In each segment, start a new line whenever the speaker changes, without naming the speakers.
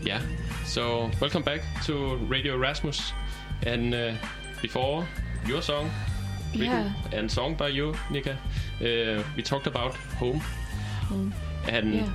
Yeah, so welcome back to Radio Erasmus. And before your song, written and sung by you, Nika, we talked about home. And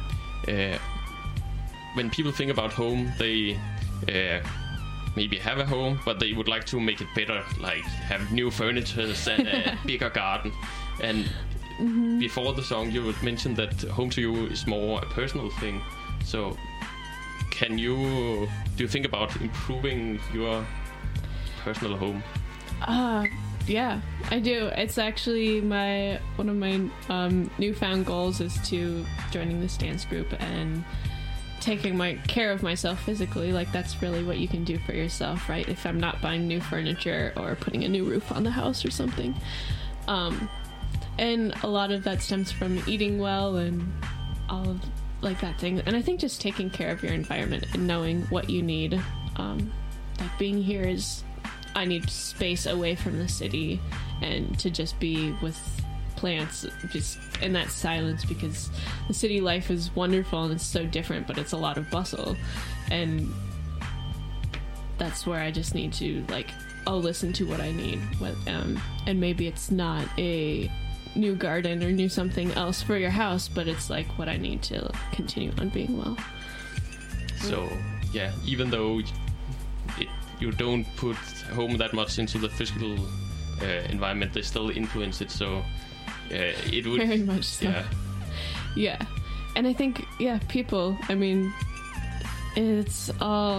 when people think about home, they maybe have a home, but they would like to make it better, like have new furniture and a bigger garden. And before the song, you would mention that home to you is more a personal thing. So do you think about improving your personal home?
Yeah, I do. It's actually one of my newfound goals is to joining this dance group and taking care of myself physically. Like, that's really what you can do for yourself, right? If I'm not buying new furniture or putting a new roof on the house or something. And a lot of that stems from eating well and all of like that thing. And I think just taking care of your environment and knowing what you need. Like, being here is, I need space away from the city and to just be with plants, just in that silence, because the city life is wonderful and it's so different, but it's a lot of bustle. And that's where I just need to, like, I'll listen to what I need. And maybe it's not a new garden or new something else for your house, but it's like what I need to continue on being well.
So yeah, even though you don't put home that much into the physical environment, they still influence it. So it would
very much so. Yeah. And I think people, I mean, it's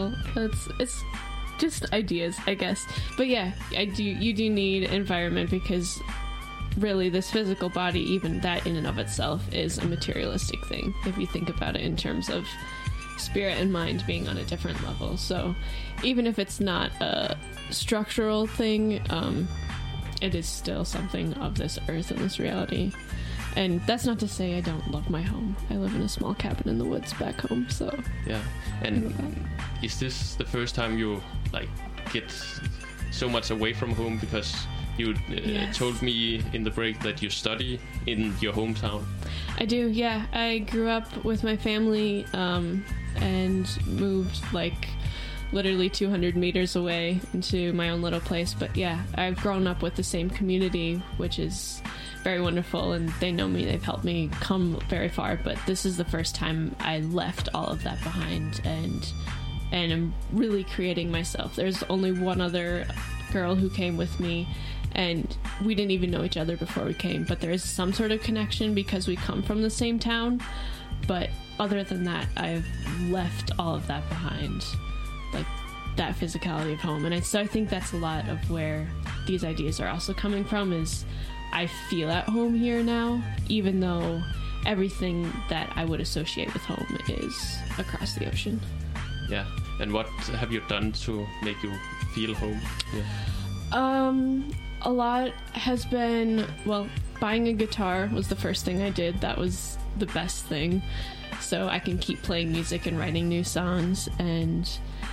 just ideas, I guess. But yeah, you do need environment, because really this physical body, even that in and of itself, is a materialistic thing if you think about it in terms of spirit and mind being on a different level. So even if it's not a structural thing, it is still something of this earth and this reality. And that's not to say I don't love my home. I live in a small cabin in the woods back home, so
yeah. And is this the first time you like get so much away from home? Because you told me in the break that you study in your hometown. I do, yeah. I grew up with my family and moved like literally 200 meters away into my own little place. But yeah, I've grown up with the same community, which is very wonderful, and they know me. They've helped me come very far. But this is the first time I left all of that behind and I'm really creating myself. There's only one other girl who came with me, and we didn't even know each other before we came, but there is some sort of connection because we come from the same town. But other than that, I've left all of that behind, like that physicality of home. And so I think that's a lot of where these ideas are also coming from, is I feel at home here now, even though everything that I would associate with home is across the ocean. Yeah. And what have you done to make you feel home? Yeah. A lot has been, well, buying a guitar was the first thing I did. That was the best thing. So I can keep playing music and writing new songs. And,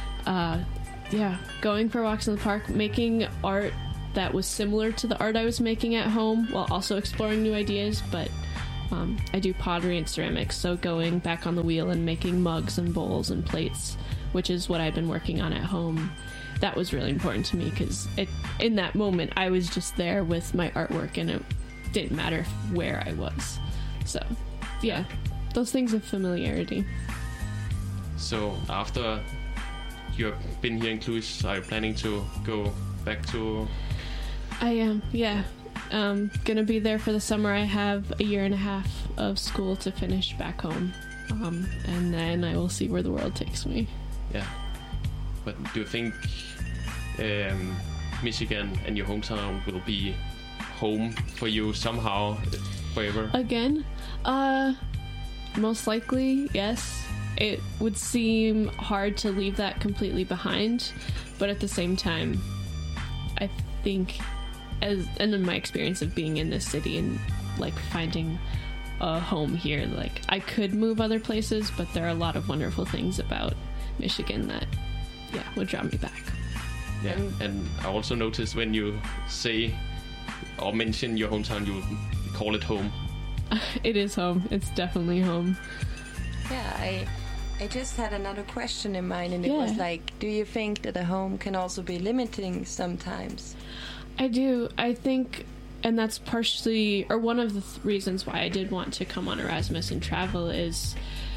going for walks in the park, making art that was similar to the art I was making at home while also exploring new ideas. But I do pottery and ceramics, so going back on the wheel and making mugs and bowls and plates, which is what I've been working on at home. That was really important to me, because in that moment I was just there with my artwork and it didn't matter where I was. So yeah, those things of familiarity. So after you've been here in Cluj, are you planning to go back to... I am, yeah. Gonna be there for the summer. I have a year and a half of school to finish back home, and then I will see where the world takes me. Yeah. But do you think Michigan and your hometown will be home for you somehow, forever? Again? Most likely, yes. It would seem hard to leave that completely behind, but at the same time, I think, and in my experience of being in this city and like finding a home here, like I could move other places, but there are a lot of wonderful things about Michigan that would draw me back. Yeah, and I also noticed when you say or mention your hometown, you call it home. It is home. It's definitely home.
Yeah, I just had another question in mind, and it was like, do you think that a home can also be limiting sometimes?
I do. I think, and that's partially, or one of the reasons why I did want to come on Erasmus and travel is,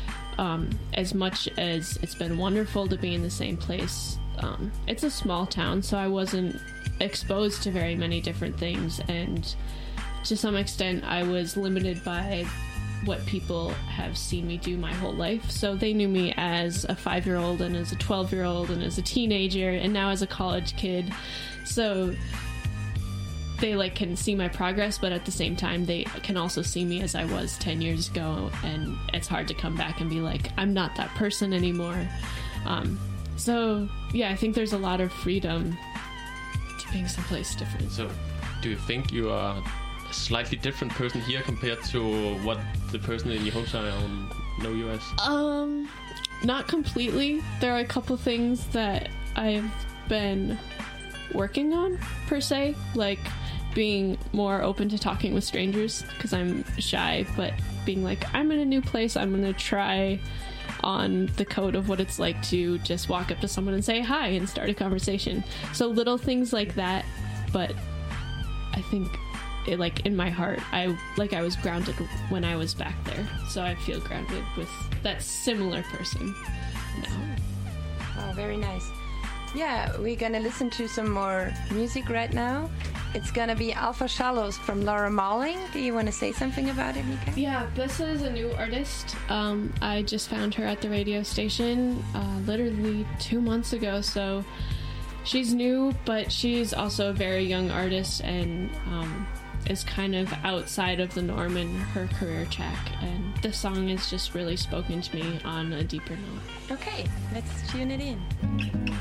as much as it's been wonderful to be in the same place, it's a small town, so I wasn't exposed to very many different things, and to some extent I was limited by what people have seen me do my whole life. So they knew me as a 5-year-old and as a 12-year-old and as a teenager and now as a college kid. So they like can see my progress, but at the same time they can also see me as I was 10 years ago, and it's hard to come back and be like, I'm not that person anymore. So yeah, I think there's a lot of freedom to being someplace different.
So do you think you are a slightly different person here compared to what the person in your hometown know you as?
Not completely. There are a couple things that I've been working on, per se, like being more open to talking with strangers, because I'm shy, but being like, I'm in a new place, I'm gonna try on the code of what it's like to just walk up to someone and say hi and start a conversation. So little things like that, but I think it, like, in my heart, I was grounded when I was back there, so I feel grounded with that similar person now.
Oh, very nice. Yeah, we're gonna listen to some more music right now. It's gonna be Alpha Shallows from Laura Malling. Do you want to say something about it, Mika?
Yeah, this is a new artist. I just found her at the radio station literally 2 months ago, so she's new, but she's also a very young artist and is kind of outside of the norm in her career track, and the song has just really spoken to me on a deeper note.
Okay, let's tune it in.